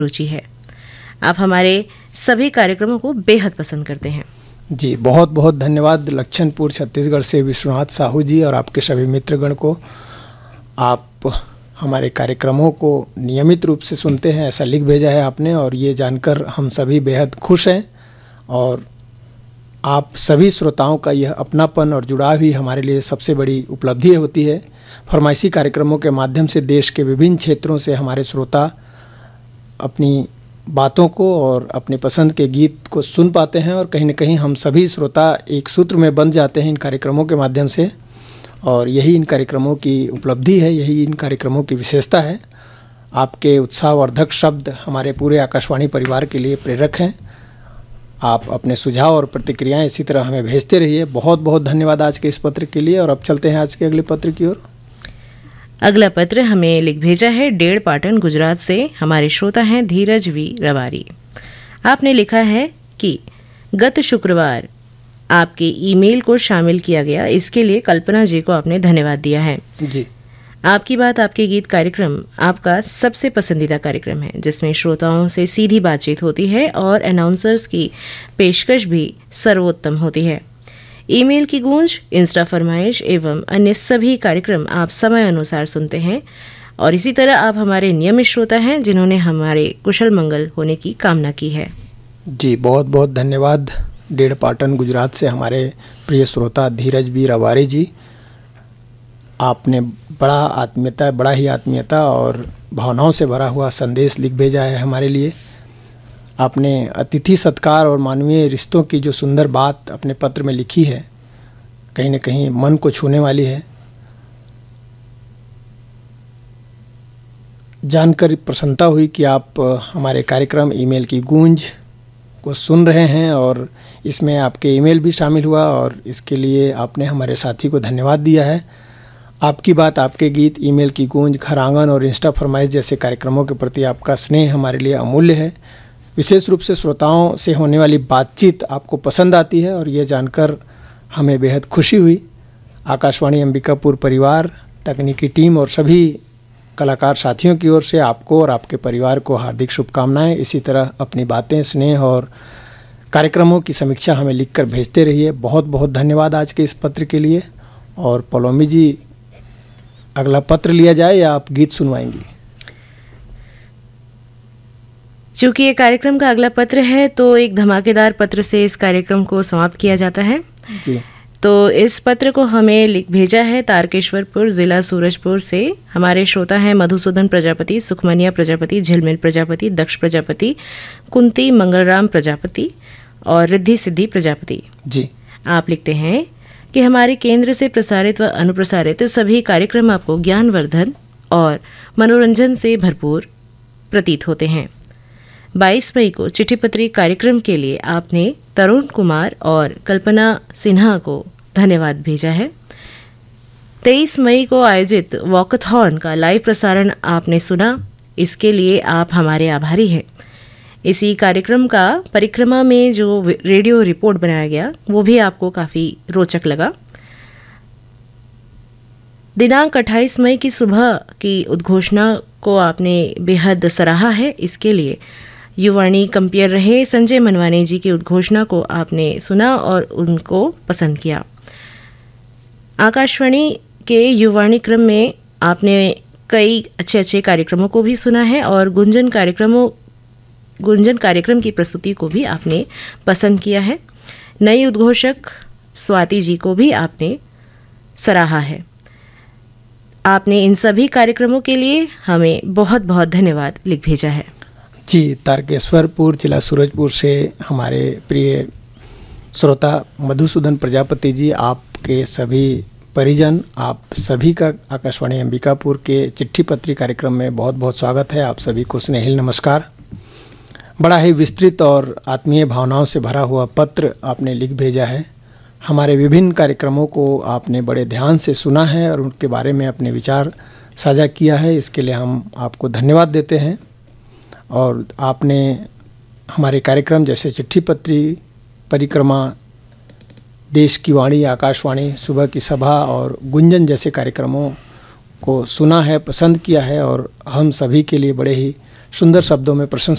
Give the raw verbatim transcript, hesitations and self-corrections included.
रुचि है। आप हमारे सभी कार्यक्रमों को बेहद पसंद करते हैं। जी, बहुत बहुत धन्यवाद लक्षणपुर छत्तीसगढ़ से विश्वनाथ साहू जी और आपके सभी मित्रगण को। आप हमारे कार्यक्रमों को नियमित रूप से सुनते हैं, ऐसा लिख भेजा है आपने, और ये जानकर हम सभी बेहद खुश हैं। और आप सभी श्रोताओं का यह अपनापन और जुड़ाव ही हमारे लिए सबसे बड़ी उपलब्धि होती है। फरमाइशी कार्यक्रमों के माध्यम से देश के विभिन्न क्षेत्रों से हमारे श्रोता अपनी बातों को और अपने पसंद के गीत को सुन पाते हैं, और कहीं न कहीं हम सभी श्रोता एक सूत्र में बंध जाते हैं इन कार्यक्रमों के माध्यम से। और यही इन कार्यक्रमों की उपलब्धि है, यही इन कार्यक्रमों की विशेषता है। आपके उत्साहवर्धक शब्द हमारे पूरे आकाशवाणी परिवार के लिए प्रेरक हैं। आप अपने सुझाव और प्रतिक्रियाएं इसी तरह हमें भेजते रहिए। बहुत बहुत धन्यवाद आज के इस पत्र के लिए। और अब चलते हैं आज के अगले पत्र की ओर। अगला पत्र हमें लिख भेजा है डेढ़ पाटन गुजरात से। हमारे श्रोता हैं धीरज वी रवारी। आपने लिखा है कि गत शुक्रवार आपके ईमेल को शामिल किया गया, इसके लिए कल्पना जी को आपने धन्यवाद दिया है। जी, आपकी बात आपके गीत कार्यक्रम आपका सबसे पसंदीदा कार्यक्रम है, जिसमें श्रोताओं से सीधी बातचीत होती है और अनाउंसर्स की पेशकश भी सर्वोत्तम होती है। ईमेल की गूंज, इंस्टा फरमाइश एवं अन्य सभी कार्यक्रम आप समय अनुसार सुनते हैं, और इसी तरह आप हमारे नियमित श्रोता हैं जिन्होंने हमारे कुशल मंगल होने की कामना की है। जी, बहुत बहुत धन्यवाद डेढ़ पाटन गुजरात से हमारे प्रिय श्रोता धीरज बी रवारी जी। आपने बड़ा आत्मीयता बड़ा ही आत्मीयता और भावनाओं से भरा हुआ संदेश लिख भेजा है हमारे लिए। आपने अतिथि सत्कार और मानवीय रिश्तों की जो सुंदर बात अपने पत्र में लिखी है, कहीं न कहीं मन को छूने वाली है। जानकर प्रसन्नता हुई कि आप हमारे कार्यक्रम ईमेल की गूंज को सुन रहे हैं, और इसमें आपके ईमेल भी शामिल हुआ, और इसके लिए आपने हमारे साथी को धन्यवाद दिया है। आपकी बात आपके गीत, ईमेल की गूंज, घर आंगन और इंस्टा फरमाइश जैसे कार्यक्रमों के प्रति आपका स्नेह हमारे लिए अमूल्य है। विशेष रूप से श्रोताओं से होने वाली बातचीत आपको पसंद आती है, और ये जानकर हमें बेहद खुशी हुई। आकाशवाणी अंबिकापुर परिवार, तकनीकी टीम और सभी कलाकार साथियों की ओर से आपको और आपके परिवार को हार्दिक शुभकामनाएं। इसी तरह अपनी बातें, स्नेह और कार्यक्रमों की समीक्षा हमें लिखकर भेजते रहिए। बहुत बहुत धन्यवाद आज के इस पत्र के लिए। और पलोमी जी, अगला पत्र लिया जाए या आप गीत सुनवाएंगी? चूंकि ये कार्यक्रम का अगला पत्र है, तो एक धमाकेदार पत्र से इस कार्यक्रम को समाप्त किया जाता है। जी, तो इस पत्र को हमें लिख भेजा है तारकेश्वरपुर जिला सूरजपुर से। हमारे श्रोता हैं मधुसूदन प्रजापति, सुखमनिया प्रजापति, झिलमिल प्रजापति, दक्ष प्रजापति, कुंती मंगलराम प्रजापति और रिद्धि सिद्धि प्रजापति। जी, आप लिखते हैं कि हमारे केंद्र से प्रसारित व अनुप्रसारित सभी कार्यक्रम आपको ज्ञानवर्धन और मनोरंजन से भरपूर प्रतीत होते हैं। बाईस मई को चिट्ठी पत्री कार्यक्रम के लिए आपने तरुण कुमार और कल्पना सिन्हा को धन्यवाद भेजा है। तेईस मई को आयोजित वॉकथॉन का लाइव प्रसारण आपने सुना, इसके लिए आप हमारे आभारी हैं। इसी कार्यक्रम का परिक्रमा में जो रेडियो रिपोर्ट बनाया गया, वो भी आपको काफ़ी रोचक लगा। दिनांक अट्ठाईस मई की सुबह की उद्घोषणा को आपने बेहद सराहा है, इसके लिए युवाणी कंपेयर रहे संजय मनवानी जी की उद्घोषणा को आपने सुना और उनको पसंद किया। आकाशवाणी के युवाणी क्रम में आपने कई अच्छे अच्छे कार्यक्रमों को भी सुना है, और गुंजन कार्यक्रमों गुंजन कार्यक्रम की प्रस्तुति को भी आपने पसंद किया है। नई उद्घोषक स्वाति जी को भी आपने सराहा है। आपने इन सभी कार्यक्रमों के लिए हमें बहुत बहुत धन्यवाद लिख भेजा है। जी, तारकेश्वरपुर जिला सूरजपुर से हमारे प्रिय श्रोता मधुसूदन प्रजापति जी, आपके सभी परिजन, आप सभी का आकाशवाणी अंबिकापुर के चिट्ठी पत्री कार्यक्रम में बहुत बहुत स्वागत है। आप सभी को स्नेहिल नमस्कार। बड़ा ही विस्तृत और आत्मीय भावनाओं से भरा हुआ पत्र आपने लिख भेजा है। हमारे विभिन्न कार्यक्रमों को आपने बड़े ध्यान से सुना है और उनके बारे में अपने विचार साझा किया है, इसके लिए हम आपको धन्यवाद देते हैं। और आपने हमारे कार्यक्रम जैसे चिट्ठी पत्री परिक्रमा, देश की वाणी, आकाशवाणी, सुबह की सभा और गुंजन जैसे कार्यक्रमों को सुना है, पसंद किया है, और हम सभी के लिए बड़े ही सुंदर शब्दों में प्रशंसा